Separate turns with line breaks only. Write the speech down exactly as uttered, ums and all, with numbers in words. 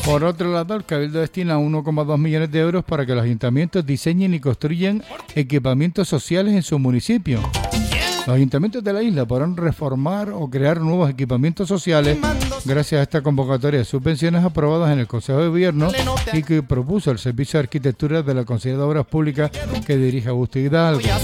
Por otro lado, el Cabildo destina uno coma dos millones de euros para que los ayuntamientos diseñen y construyan equipamientos sociales en su municipio. Los ayuntamientos de la isla podrán reformar o crear nuevos equipamientos sociales gracias a esta convocatoria de subvenciones aprobadas en el Consejo de Gobierno y que propuso el Servicio de Arquitectura de la Consejería de Obras Públicas que dirige Augusto Hidalgo.